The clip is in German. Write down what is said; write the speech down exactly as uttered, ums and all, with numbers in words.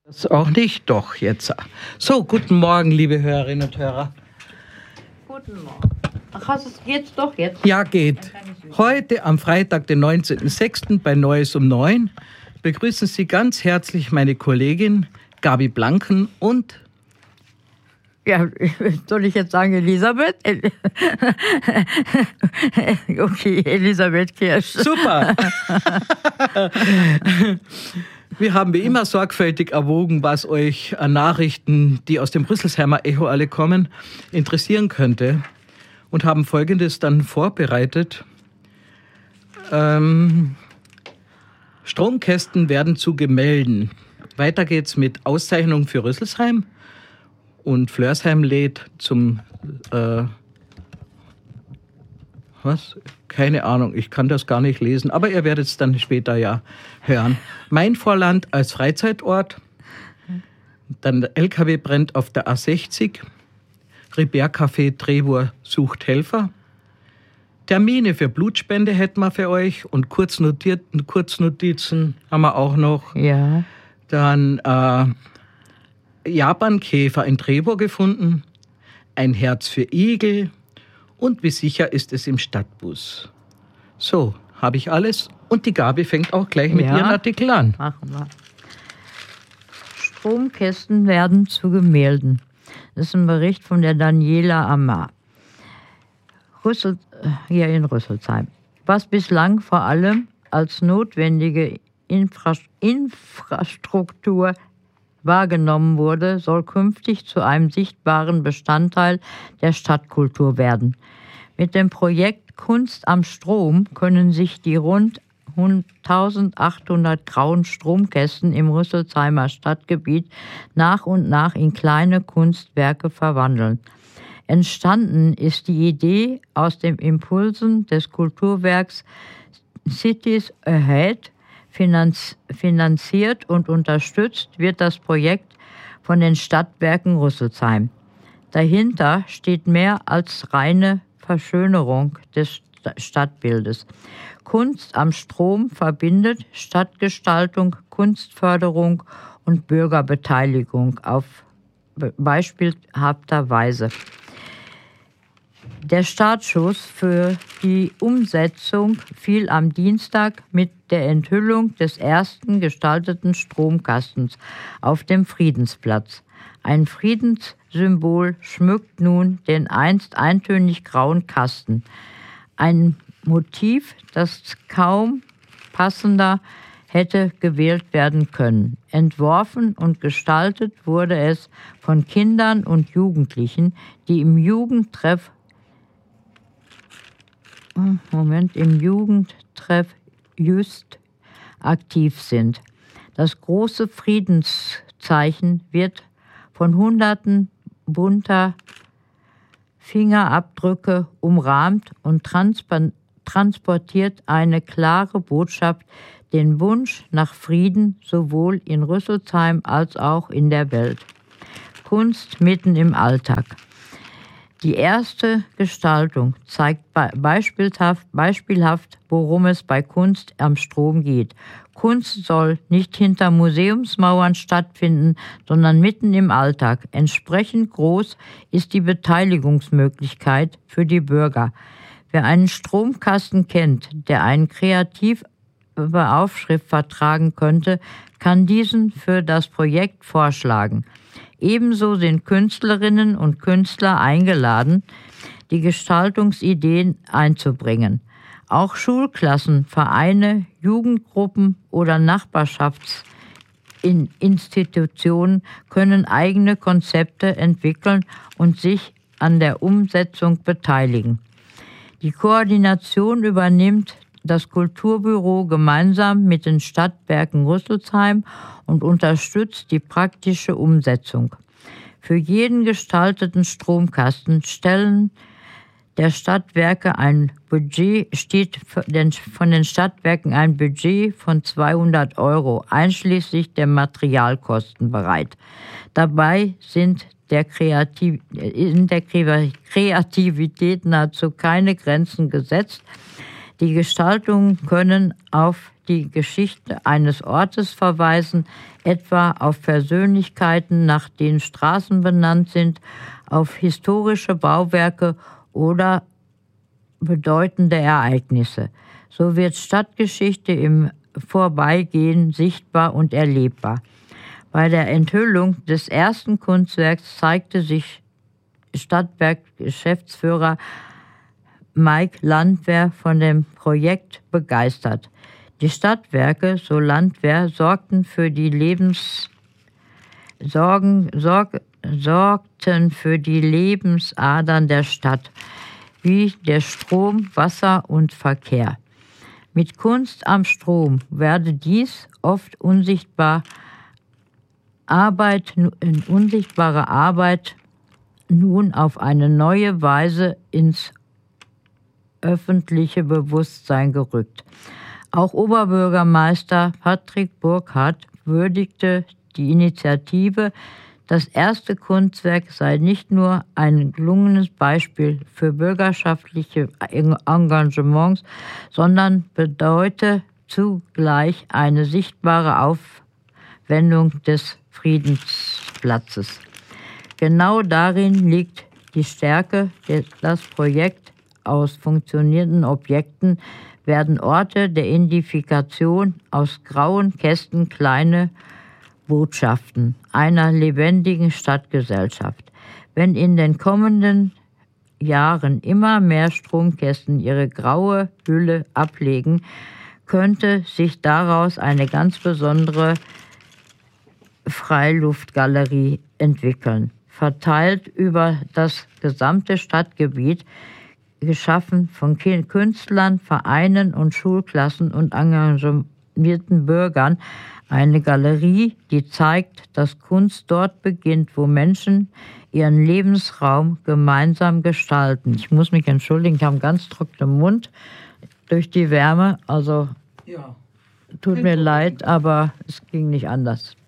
Das auch nicht, doch jetzt. So, guten Morgen, liebe Hörerinnen und Hörer. Guten Morgen. Ach, hast es geht's doch jetzt? Ja, geht. Heute am Freitag, den neunzehnten sechsten bei Neues um neun begrüßen Sie ganz herzlich meine Kollegin Gabi Blanken und... Ja, soll ich jetzt sagen Elisabeth? Okay, Elisabeth Kirsch. Super. Wir haben wie immer sorgfältig erwogen, was euch an Nachrichten, die aus dem Rüsselsheimer Echo alle kommen, interessieren könnte. Und haben Folgendes dann vorbereitet. Ähm, Stromkästen werden zu Gemälden. Weiter geht's mit Auszeichnung für Rüsselsheim. Und Flörsheim lädt zum... Äh, was? Keine Ahnung, ich kann das gar nicht lesen, aber ihr werdet es dann später ja hören. Mein Vorland als Freizeitort, dann der L K W brennt auf der A sechzig, Ribert-Café Trevor sucht Helfer, Termine für Blutspende hätten wir für euch und Kurznotierten, Kurznotizen haben wir auch noch. Ja. Dann äh, Japankäfer in Trevor gefunden, ein Herz für Igel, und wie sicher ist es im Stadtbus. So, habe ich alles. Und die Gabi fängt auch gleich mit ja, ihren Artikeln an. Machen wir. Stromkästen werden zu Gemälden. Das ist ein Bericht von der Daniela Amar. Rüssel, hier in Rüsselsheim. Was bislang vor allem als notwendige Infra- Infrastruktur wahrgenommen wurde, soll künftig zu einem sichtbaren Bestandteil der Stadtkultur werden. Mit dem Projekt Kunst am Strom können sich die rund eintausendachthundert grauen Stromkästen im Rüsselsheimer Stadtgebiet nach und nach in kleine Kunstwerke verwandeln. Entstanden ist die Idee aus den Impulsen des Kulturwerks Cities Ahead. Finanziert und unterstützt wird das Projekt von den Stadtwerken Rüsselsheim. Dahinter steht mehr als reine Verschönerung des Stadtbildes. Kunst am Strom verbindet Stadtgestaltung, Kunstförderung und Bürgerbeteiligung auf beispielhafter Weise. Der Startschuss für die Umsetzung fiel am Dienstag mit der Enthüllung des ersten gestalteten Stromkastens auf dem Friedensplatz. Ein Friedenssymbol schmückt nun den einst eintönig grauen Kasten. Ein Motiv, das kaum passender hätte gewählt werden können. Entworfen und gestaltet wurde es von Kindern und Jugendlichen, die im Jugendtreff Moment, im Jugendtreff Just aktiv sind. Das große Friedenszeichen wird von Hunderten bunter Fingerabdrücke umrahmt und transpa- transportiert eine klare Botschaft, den Wunsch nach Frieden sowohl in Rüsselsheim als auch in der Welt. Kunst mitten im Alltag. Die erste Gestaltung zeigt beispielhaft, beispielhaft, worum es bei Kunst am Strom geht. Kunst soll nicht hinter Museumsmauern stattfinden, sondern mitten im Alltag. Entsprechend groß ist die Beteiligungsmöglichkeit für die Bürger. Wer einen Stromkasten kennt, der einen Kreativaufschrift vertragen könnte, kann diesen für das Projekt vorschlagen. Ebenso sind Künstlerinnen und Künstler eingeladen, die Gestaltungsideen einzubringen. Auch Schulklassen, Vereine, Jugendgruppen oder Nachbarschaftsinstitutionen können eigene Konzepte entwickeln und sich an der Umsetzung beteiligen. Die Koordination übernimmt das Kulturbüro gemeinsam mit den Stadtwerken Rüsselsheim und unterstützt die praktische Umsetzung. Für jeden gestalteten Stromkasten stellen der Stadtwerke ein Budget, steht von den Stadtwerken ein Budget von zweihundert Euro, einschließlich der Materialkosten bereit. Dabei sind der Kreativ- in der Kreativität nahezu keine Grenzen gesetzt. Die Gestaltungen können auf die Geschichte eines Ortes verweisen, etwa auf Persönlichkeiten, nach denen Straßen benannt sind, auf historische Bauwerke oder bedeutende Ereignisse. So wird Stadtgeschichte im Vorbeigehen sichtbar und erlebbar. Bei der Enthüllung des ersten Kunstwerks zeigte sich Stadtwerk-Geschäftsführer Mike Landwehr von dem Projekt begeistert. Die Stadtwerke, so Landwehr, sorgten für die Lebens Sorgen, sorg, sorgten für die Lebensadern der Stadt, wie der Strom, Wasser und Verkehr. Mit Kunst am Strom werde dies oft unsichtbar Arbeit, unsichtbare Arbeit nun auf eine neue Weise ins öffentliche Bewusstsein gerückt. Auch Oberbürgermeister Patrick Burkhardt würdigte die Initiative. Das erste Kunstwerk sei nicht nur ein gelungenes Beispiel für bürgerschaftliche Engagements, sondern bedeute zugleich eine sichtbare Aufwendung des Friedensplatzes. Genau darin liegt die Stärke. Das Projekt aus funktionierenden Objekten werden Orte der Identifikation, aus grauen Kästen kleine Botschaften einer lebendigen Stadtgesellschaft. Wenn in den kommenden Jahren immer mehr Stromkästen ihre graue Hülle ablegen, könnte sich daraus eine ganz besondere Freiluftgalerie entwickeln, verteilt über das gesamte Stadtgebiet, geschaffen von Künstlern, Vereinen und Schulklassen und engagierten Bürgern. Eine Galerie, die zeigt, dass Kunst dort beginnt, wo Menschen ihren Lebensraum gemeinsam gestalten. Ich muss mich entschuldigen, ich habe einen ganz trockenen Mund durch die Wärme. Also ja. Tut mir leid, aber es ging nicht anders.